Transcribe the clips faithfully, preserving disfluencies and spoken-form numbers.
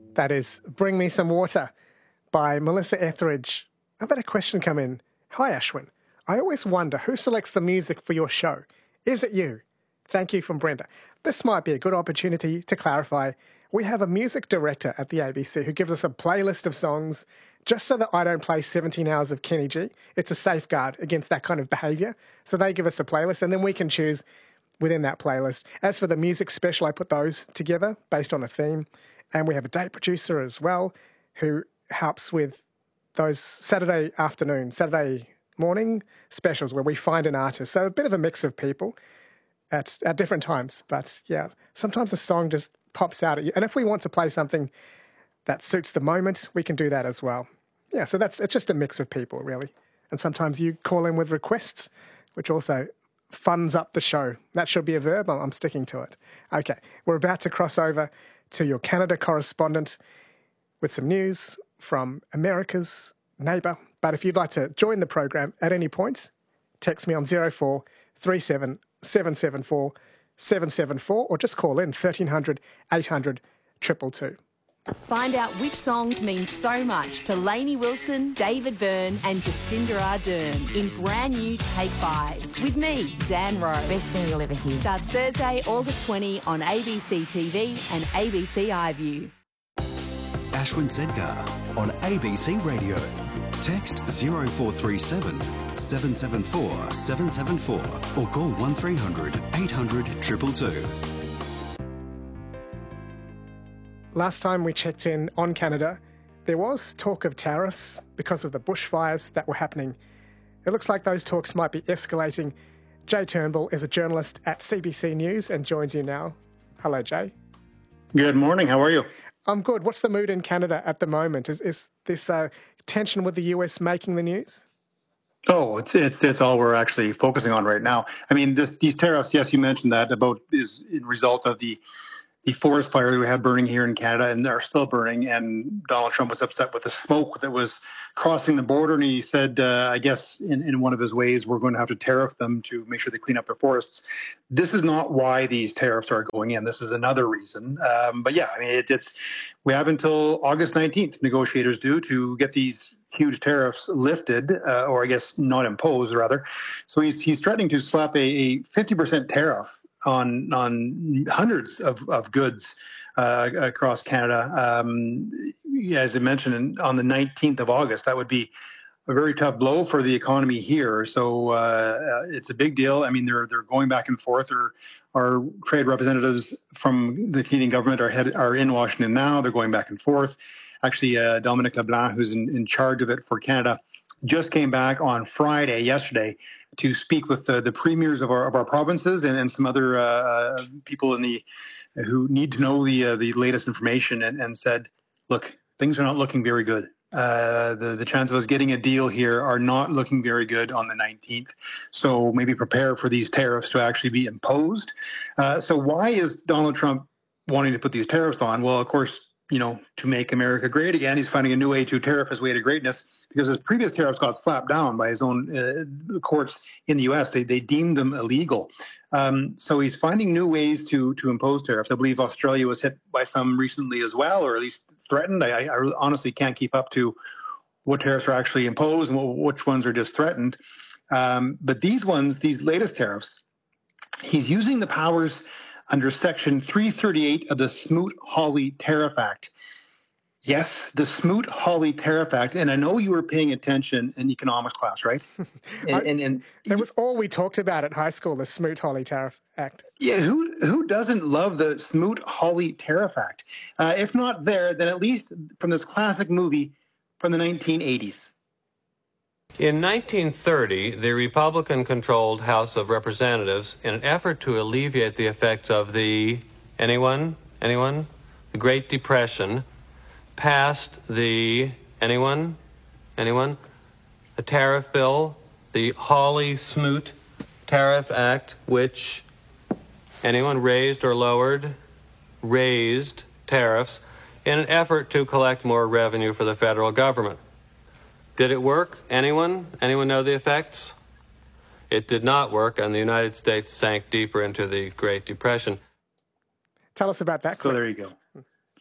That is Bring Me Some Water by Melissa Etheridge. I've had a question come in. Hi, Ashwin. I always wonder who selects the music for your show. Is it you? Thank you from Brenda. This might be a good opportunity to clarify. We have a music director at the A B C who gives us a playlist of songs just so that I don't play seventeen hours of Kenny G. It's a safeguard against that kind of behaviour. So they give us a playlist and then we can choose within that playlist. As for the music special, I put those together based on a theme. And we have a day producer as well who helps with those Saturday afternoon, Saturday morning specials where we find an artist. So a bit of a mix of people at, at different times. But yeah, sometimes a song just pops out at you. And if we want to play something that suits the moment, we can do that as well. Yeah, so that's it's just a mix of people, really. And sometimes you call in with requests, which also funds up the show. That should be a verb. I'm sticking to it. Okay, we're about to cross over to your Canada correspondent with some news from America's neighbour. But if you'd like to join the program at any point, text me on zero four three seven seven seven four seven seven four or just call in thirteen hundred eight hundred two two two. Find out which songs mean so much to Lainey Wilson, David Byrne and Jacinda Ardern in brand new Take Five with me, Zan Rowe. Best thing you'll ever hear. Starts Thursday, August twentieth on A B C T V and A B C iView. Ashwin Sedgar on A B C Radio. Text zero four three seven seven seven four seven seven four or call one three hundred eight hundred two two two. Last time we checked in on Canada, there was talk of tariffs because of the bushfires that were happening. It looks like those talks might be escalating. Jay Turnbull is a journalist at C B C News and joins you now. Hello, Jay. Good morning. How are you? I'm good. What's the mood in Canada at the moment? Is, is this uh, tension with the U S making the news? Oh, it's it's it's all we're actually focusing on right now. I mean, this, these tariffs, yes, you mentioned that, about is in result of the the forest fire we had burning here in Canada and are still burning. And Donald Trump was upset with the smoke that was crossing the border. And he said, uh, I guess in, in one of his ways, we're going to have to tariff them to make sure they clean up their forests. This is not why these tariffs are going in. This is another reason. Um, but yeah, I mean, it, it's we have until August nineteenth, negotiators do, to get these huge tariffs lifted, uh, or I guess not imposed, rather. So he's he's threatening to slap a, a fifty percent tariff on on hundreds of, of goods uh, across Canada. Um, as I mentioned, on the nineteenth of August, that would be a very tough blow for the economy here. So uh, it's a big deal. I mean, they're they're going back and forth. Our, our trade representatives from the Canadian government are head, are in Washington now. They're going back and forth. Actually, uh, Dominic LeBlanc, who's in, in charge of it for Canada, just came back on Friday, yesterday, to speak with the, the premiers of our of our provinces and, and some other uh, people in the who need to know the uh, the latest information, and, and said, look, things are not looking very good. Uh, the the chances of us getting a deal here are not looking very good on the nineteenth. So maybe prepare for these tariffs to actually be imposed. Uh, so why is Donald Trump wanting to put these tariffs on? Well, of course, you know, to make America great again. He's finding a new way to tariff his way to greatness, because his previous tariffs got slapped down by his own uh, courts in the U S. They they deemed them illegal. Um, so he's finding new ways to to impose tariffs. I believe Australia was hit by some recently as well, or at least threatened. I, I honestly can't keep up to what tariffs are actually imposed and which ones are just threatened. Um, but these ones, these latest tariffs, he's using the powers under Section three thirty-eight of the Smoot-Hawley Tariff Act. Yes, the Smoot-Hawley Tariff Act, and I know you were paying attention in economics class, right? And, and, and that was all we talked about at high school, the Smoot-Hawley Tariff Act. Yeah, who who doesn't love the Smoot-Hawley Tariff Act? Uh, if not there, then at least from this classic movie from the nineteen eighties. In nineteen thirty, the Republican-controlled House of Representatives, in an effort to alleviate the effects of the, anyone, anyone, the Great Depression, passed the, anyone, anyone, a tariff bill, the Hawley-Smoot Tariff Act, which, anyone, raised or lowered, raised tariffs in an effort to collect more revenue for the federal government. Did it work? Anyone? Anyone know the effects? It did not work, and the United States sank deeper into the Great Depression. Tell us about that. So there you go.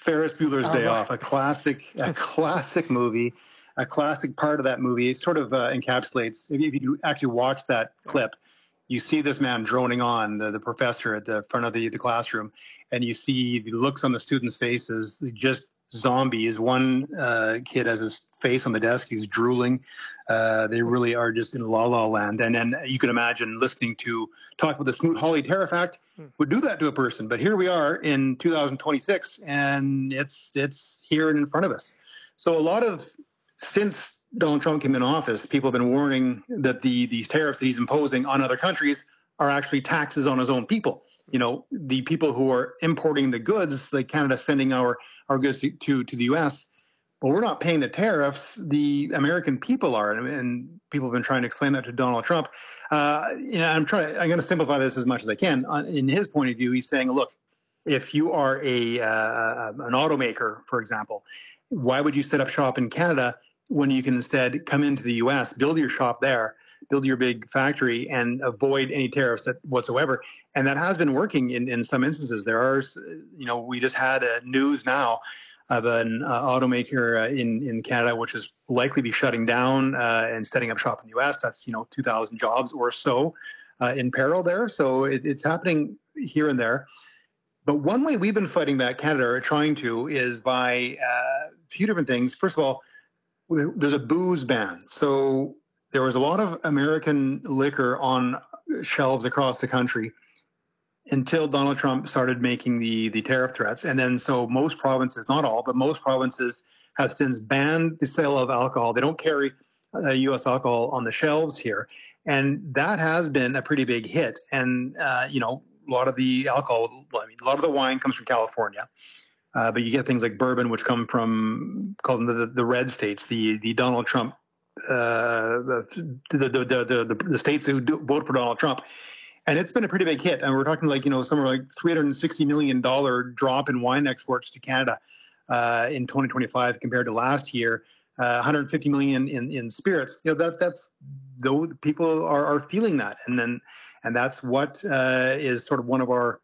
Ferris Bueller's Oh, Day right. Off, a classic, a classic movie, a classic part of that movie. It sort of uh, encapsulates, if you, if you actually watch that clip, you see this man droning on, the, the professor at the front of the, the classroom, and you see the looks on the students' faces, just zombies. One uh, kid has his face on the desk. He's drooling. Uh, they really are just in la la land. And then you can imagine listening to talk about the Smoot-Hawley Tariff Act would do that to a person. But here we are in two thousand twenty-six, and it's it's here and in front of us. So a lot of, since Donald Trump came in office, people have been warning that the these tariffs that he's imposing on other countries are actually taxes on his own people. You know, the people who are importing the goods, like Canada sending our, our goods to, to, to the U S, well, we're not paying the tariffs. The American people are, and, and people have been trying to explain that to Donald Trump. Uh, you know, I'm trying. I'm going to simplify this as much as I can. Uh, in his point of view, he's saying, look, if you are a uh, an automaker, for example, why would you set up shop in Canada when you can instead come into the U S, build your shop there, build your big factory, and avoid any tariffs that whatsoever? And that has been working in, in some instances. There are, you know, we just had uh, news now of an uh, automaker uh, in, in Canada, which is likely be shutting down uh, and setting up shop in the U S. That's, you know, two thousand jobs or so uh, in peril there. So it, it's happening here and there. But one way we've been fighting back, Canada, or trying to, is by uh, a few different things. First of all, there's a booze ban. So there was a lot of American liquor on shelves across the country until Donald Trump started making the, the tariff threats. And then so most provinces, not all, but most provinces have since banned the sale of alcohol. They don't carry uh, U S alcohol on the shelves here. And that has been a pretty big hit. And, uh, you know, a lot of the alcohol, well, I mean, a lot of the wine comes from California. Uh, but you get things like bourbon, which come from, called the, the red states, the, the Donald Trump, uh, the, the, the, the, the, the states who do vote for Donald Trump. And it's been a pretty big hit. And we're talking like, you know, somewhere like three hundred sixty million dollars drop in wine exports to Canada uh, in twenty twenty-five compared to last year, uh, one hundred fifty million dollars in, in spirits. You know, that that's, though people are, are feeling that. And then, and that's what uh, is sort of one of our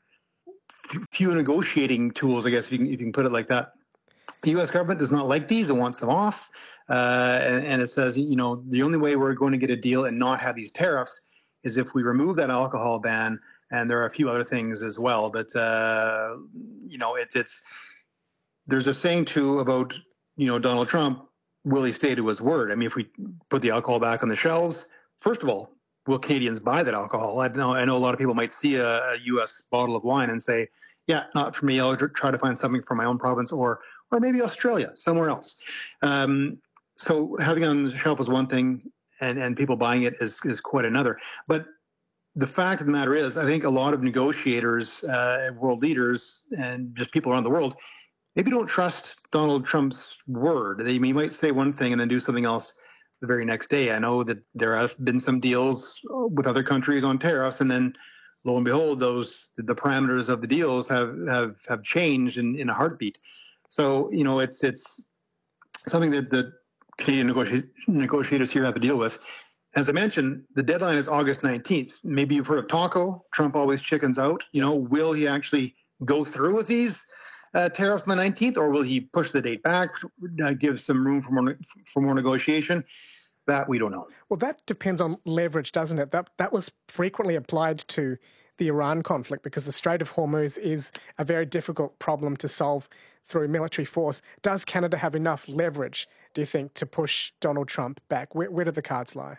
few negotiating tools, I guess, if you can, if you can put it like that. The U S government does not like these and wants them off. Uh, and, and it says, you know, the only way we're going to get a deal and not have these tariffs is if we remove that alcohol ban. And there are a few other things as well. But, uh, you know, it, it's, there's a saying too about, you know, Donald Trump, will he stay to his word? I mean, if we put the alcohol back on the shelves, first of all, will Canadians buy that alcohol? I know, I know a lot of people might see a, a U S bottle of wine and say, yeah, not for me. I'll try to find something from my own province, or or maybe Australia, somewhere else. Um, so having it on the shelf is one thing, and, and people buying it is, is quite another. But the fact of the matter is, I think a lot of negotiators, uh, world leaders, and just people around the world, maybe don't trust Donald Trump's word. They might say one thing and then do something else the very next day. I know that there have been some deals with other countries on tariffs, and then lo and behold, those the parameters of the deals have have, have changed in, in a heartbeat. So, you know, it's it's something that the Canadian negoti- negotiators here have to deal with. As I mentioned, the deadline is August nineteenth. Maybe you've heard of Taco. Trump always chickens out. You know, will he actually go through with these uh, tariffs on the nineteenth, or will he push the date back, uh, give some room for more, for more negotiation? That we don't know. Well, that depends on leverage, doesn't it? That that was frequently applied to the Iran conflict because the Strait of Hormuz is a very difficult problem to solve through military force. Does Canada have enough leverage, do you think, to push Donald Trump back? Where, where do the cards lie?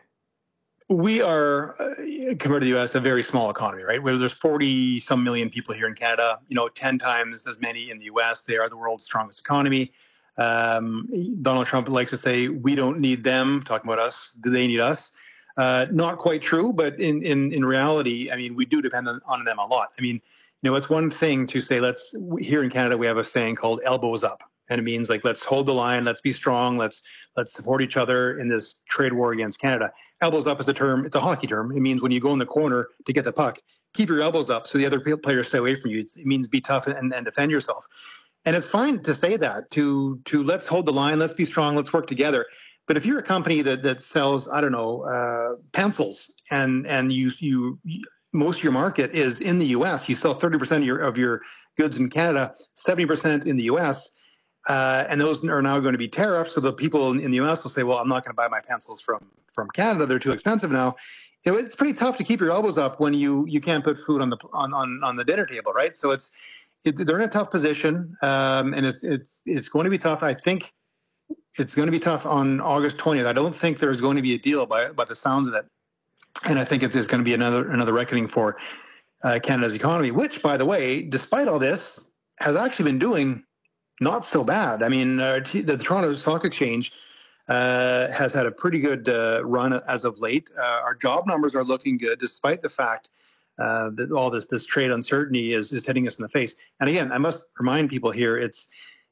We are, uh, compared to the U S, a very small economy, right? Where there's forty some million people here in Canada, you know, ten times as many in the U S. They are the world's strongest economy. Um, Donald Trump likes to say, we don't need them, talking about us, do they need us? Uh, not quite true, but in, in, in reality, I mean, we do depend on, on them a lot. I mean, you know, it's one thing to say, let's, here in Canada, we have a saying called elbows up. And it means like, let's hold the line, let's be strong, let's let's support each other in this trade war against Canada. Elbows up is a term, it's a hockey term. It means when you go in the corner to get the puck, keep your elbows up so the other players stay away from you. It means be tough and, and defend yourself. And it's fine to say that, to to let's hold the line, let's be strong, let's work together. But if you're a company that, that sells, I don't know, uh, pencils, and and you you most of your market is in the U S, you sell thirty percent of your of your goods in Canada, seventy percent in the U S, Uh, and those are now going to be tariffed. So the people in, in the U S will say, well, I'm not going to buy my pencils from, from Canada. They're too expensive now. You know, it's pretty tough to keep your elbows up when you, you can't put food on the on, on, on the dinner table, right? So it's it, they're in a tough position, um, and it's it's it's going to be tough. I think it's going to be tough on August twentieth. I don't think there's going to be a deal by by the sounds of it, and I think it's, it's going to be another another reckoning for uh, Canada's economy, which, by the way, despite all this, has actually been doing not so bad. I mean, uh, the, the Toronto Stock Exchange uh, has had a pretty good uh, run as of late. Uh, our job numbers are looking good, despite the fact uh, that all this this trade uncertainty is is hitting us in the face. And again, I must remind people here, it's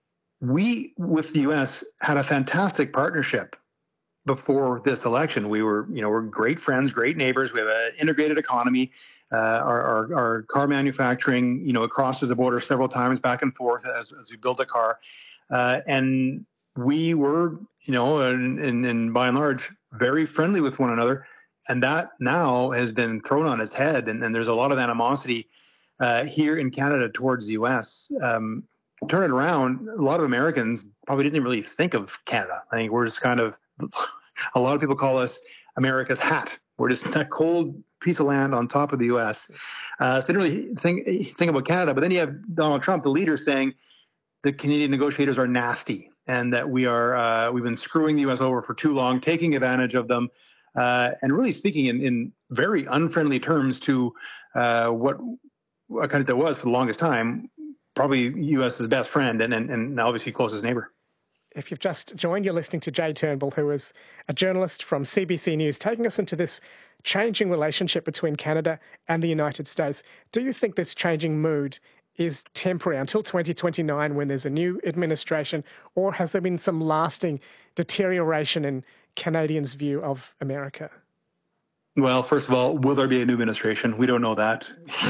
we with the U S had a fantastic partnership before this election. We were, you know, we're great friends, great neighbors. We have an integrated economy. Uh, our, our, our car manufacturing, you know, it crosses the border several times back and forth as, as we build a car. Uh, and we were, you know, and, and, and by and large, very friendly with one another. And that now has been thrown on its head. And, and there's a lot of animosity uh, here in Canada towards the U S. Um, turn it around, a lot of Americans probably didn't really think of Canada. I think we're just kind of, a lot of people call us America's hat. We're just a cold piece of land on top of the U S. Uh, so they didn't really think, think about Canada. But then you have Donald Trump, the leader, saying the Canadian negotiators are nasty and that we are, uh, we've been screwing the U S over for too long, taking advantage of them, uh, and really speaking in, in very unfriendly terms to uh, what, what Canada was for the longest time, probably US's best friend and, and, and obviously closest neighbor. If you've just joined, you're listening to Jay Turnbull, who is a journalist from C B C News, taking us into this changing relationship between Canada and the United States. Do you think this changing mood is temporary until twenty twenty-nine when there's a new administration, or has there been some lasting deterioration in Canadians' view of America? Well, first of all, will there be a new administration? We don't know that.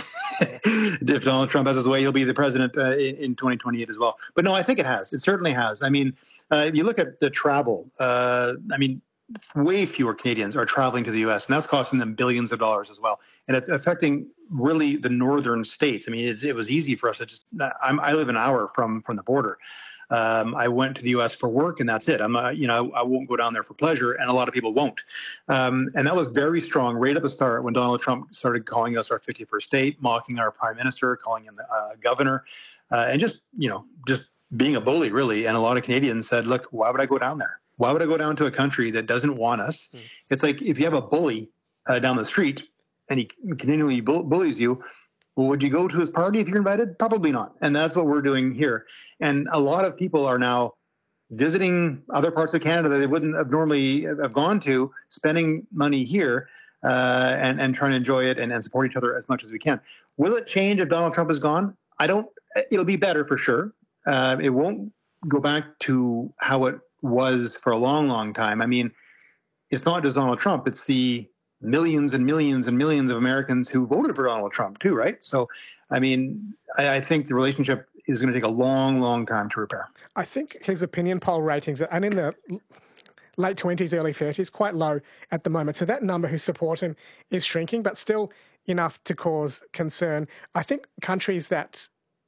If Donald Trump has his way, he'll be the president uh, in, in twenty twenty-eight as well. But no, I think it has. It certainly has. I mean, uh, if you look at the travel, uh, I mean, way fewer Canadians are traveling to the U S, and that's costing them billions of dollars as well. And it's affecting really the northern states. I mean, it, it was easy for us to just, I'm, I live an hour from, from the border. Um, I went to the U S for work, and that's it. I'm, uh, you know, I won't go down there for pleasure, and a lot of people won't. Um, and that was very strong right at the start when Donald Trump started calling us our fifty-first state, mocking our prime minister, calling him the uh, governor, uh, and just, you know, just being a bully, really. And a lot of Canadians said, look, why would I go down there? Why would I go down to a country that doesn't want us? Mm. It's like if you have a bully uh, down the street and he continually bull- bullies you, well, would you go to his party if you're invited? Probably not. And that's what we're doing here. And a lot of people are now visiting other parts of Canada that they wouldn't have normally have gone to, spending money here uh, and, and trying to enjoy it and, and support each other as much as we can. Will it change if Donald Trump is gone? I don't. It'll be better for sure. Uh, it won't go back to how it was for a long, long time. I mean, it's not just Donald Trump. It's the millions and millions and millions of Americans who voted for Donald Trump too, right? So, I mean, I, I think the relationship is going to take a long, long time to repair. I think his opinion poll ratings are in the late twenties, early thirties, quite low at the moment. So that number who support him is shrinking, but still enough to cause concern. I think countries that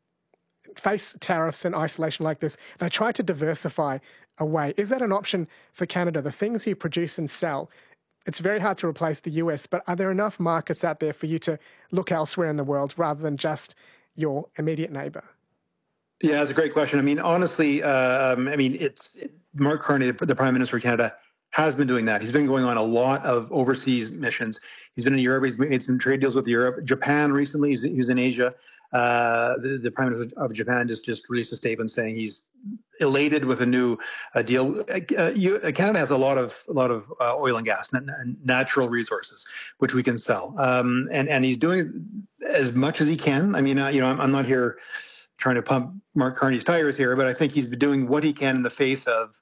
face tariffs and isolation like this, they try to diversify away. Is that an option for Canada? The things you produce and sell, it's very hard to replace the U S, but are there enough markets out there for you to look elsewhere in the world rather than just your immediate neighbour? Yeah, that's a great question. I mean, honestly, um, I mean, it's it, Mark Carney, the, the Prime Minister of Canada, has been doing that. He's been going on a lot of overseas missions. He's been in Europe. He's made some trade deals with Europe. Japan recently, he's, he was in Asia. Uh, the, the Prime Minister of Japan just, just released a statement saying he's elated with a new uh, deal. Uh, you, uh, Canada has a lot of a lot of uh, oil and gas and natural resources which we can sell, um, and and he's doing as much as he can. I mean, uh, you know, I'm, I'm not here trying to pump Mark Carney's tires here, but I think he's been doing what he can in the face of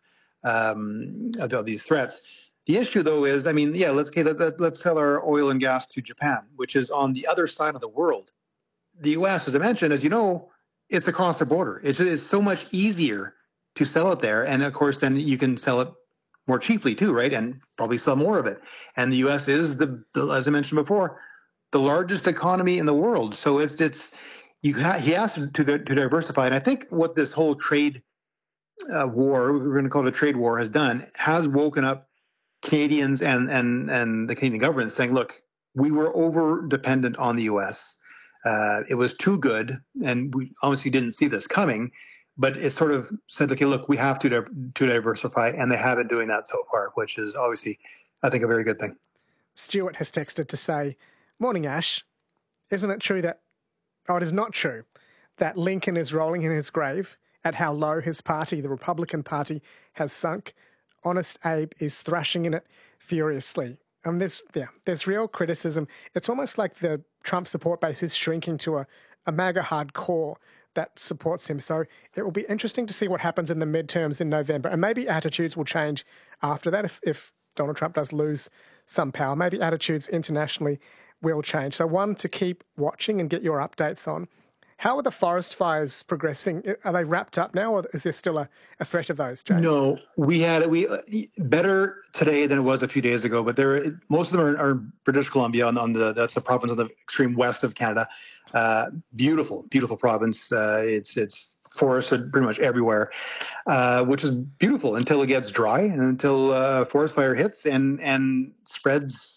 um, of, of these threats. The issue, though, is, I mean, yeah, let's okay, let, let, let's sell our oil and gas to Japan, which is on the other side of the world. The U S, as I mentioned, as you know, it's across the border. It's, it's so much easier to sell it there. And of course, then you can sell it more cheaply too, right? And probably sell more of it. And the U S is, the, the as I mentioned before, the largest economy in the world. So it's, it's you ha- he has to, to, to diversify. And I think what this whole trade uh, war, we're going to call it a trade war, has done, has woken up Canadians and and and the Canadian government saying, look, we were over dependent on the U S. Uh, it was too good, and we obviously didn't see this coming. But it sort of said, okay, look, we have to to diversify, and they have been doing that so far, which is obviously, I think, a very good thing. Stuart has texted to say, "Morning, Ash. Isn't it true that, oh, it is not true, that Lincoln is rolling in his grave at how low his party, the Republican Party, has sunk? Honest Abe is thrashing in it furiously." Um, there's, yeah, there's real criticism. It's almost like the Trump support base is shrinking to a, a MAGA hardcore that supports him. So it will be interesting to see what happens in the midterms in November. And maybe attitudes will change after that if, if Donald Trump does lose some power. Maybe attitudes internationally will change. So one to keep watching and get your updates on. How are the forest fires progressing? Are they wrapped up now, or is there still a, a threat of those, Jay? No, we had we better today than it was a few days ago. But there, most of them are, are British Columbia, on, on the that's the province of the extreme west of Canada. Uh, beautiful, beautiful province. Uh, it's it's forested pretty much everywhere, uh, which is beautiful until it gets dry and until uh, forest fire hits and and spreads.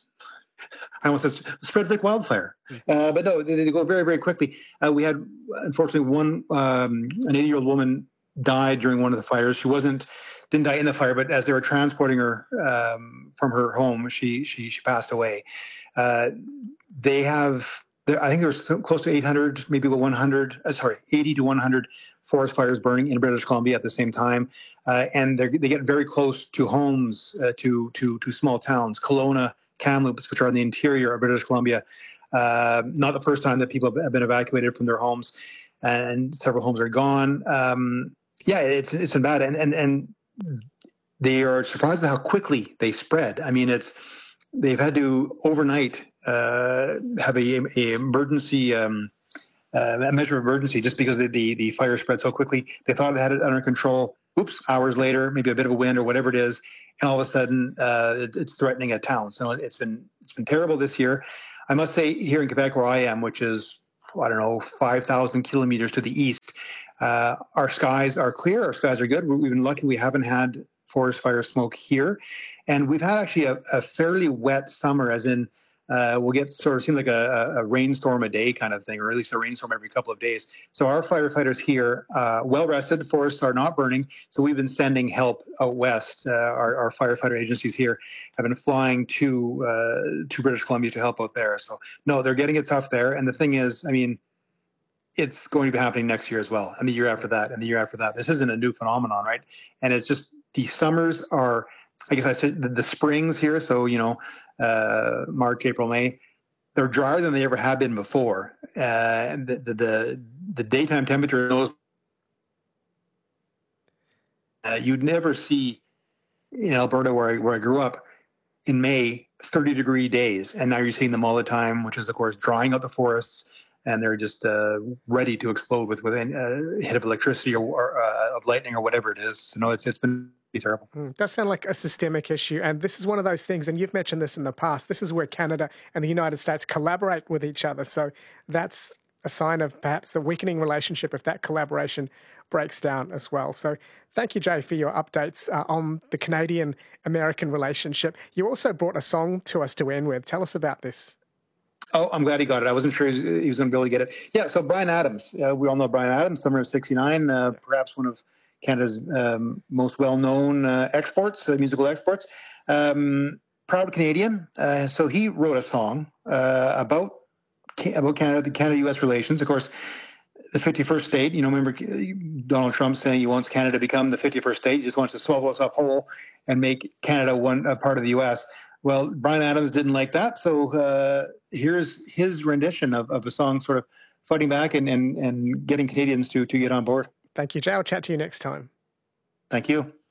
I almost said spreads like wildfire. Uh, but no, they, they go very, very quickly. Uh, we had, unfortunately, one, um, an eighty-year-old woman died during one of the fires. She wasn't, didn't die in the fire, but as they were transporting her um, from her home, she she she passed away. Uh, they have, I think there's close to eight hundred, maybe one hundred, uh, sorry, eighty to one hundred forest fires burning in British Columbia at the same time. Uh, and they get very close to homes, uh, to, to, to small towns. Kelowna, Kamloops, which are in the interior of British Columbia. Uh, not the first time that people have been evacuated from their homes, and several homes are gone. Um, yeah, it's it's been bad, and and and they are surprised at how quickly they spread. I mean, it's they've had to overnight uh, have a, a emergency um, uh, a measure of emergency just because the, the the fire spread so quickly. They thought they had it under control. Oops, hours later, maybe a bit of a wind or whatever it is, and all of a sudden uh, it, it's threatening a town. So it's been it's been terrible this year. I must say, here in Quebec, where I am, which is I don't know five thousand kilometers to the east, uh, our skies are clear. Our skies are good. We've been lucky; we haven't had forest fire smoke here, and we've had actually a, a fairly wet summer, as in. Uh, we'll get sort of seem like a, a rainstorm a day kind of thing, or at least a rainstorm every couple of days. So our firefighters here, uh, well rested, the forests are not burning. So we've been sending help out west. Uh, our, our firefighter agencies here have been flying to uh, to British Columbia to help out there. So no, they're getting it tough there. And the thing is, I mean, it's going to be happening next year as well, and the year after that, and the year after that. This isn't a new phenomenon, right? And it's just the summers are, I guess I said the, the springs here. So you know. Uh, March, April, May, they're drier than they ever have been before. Uh, and the, the, the, the daytime temperature in those, uh, you'd never see in Alberta, where I, where I grew up, in May, thirty degree days. And now you're seeing them all the time, which is, of course, drying out the forests. And they're just uh, ready to explode with, with a uh, hit of electricity or, or uh, of lightning or whatever it is. So no, it's it's been terrible. Mm, it does sound like a systemic issue. And this is one of those things, and you've mentioned this in the past, this is where Canada and the United States collaborate with each other. So that's a sign of perhaps the weakening relationship if that collaboration breaks down as well. So thank you, Jay, for your updates uh, on the Canadian-American relationship. You also brought a song to us to end with. Tell us about this. Oh, I'm glad he got it. I wasn't sure he was going to be able to get it. Yeah, so Bryan Adams. Uh, we all know Bryan Adams, summer of sixty-nine, uh, perhaps one of Canada's um, most well-known uh, exports, uh, musical exports. Um, proud Canadian. Uh, so he wrote a song uh, about about Canada, the Canada-U S relations. Of course, the fifty-first state. You know, remember Donald Trump saying he wants Canada to become the fifty-first state. He just wants to swallow us up whole and make Canada one a part of the U S. Well, Bryan Adams didn't like that, so uh, here's his rendition of, of a song, sort of fighting back and, and, and getting Canadians to to get on board. Thank you, Jay. I'll chat to you next time. Thank you.